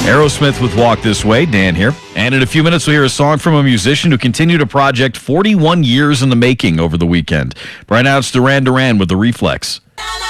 Aerosmith with Walk This Way. Dan here. And in a few minutes, we'll hear a song from a musician who continued a project 41 years in the making over the weekend. Right now, it's Duran Duran with The Reflex.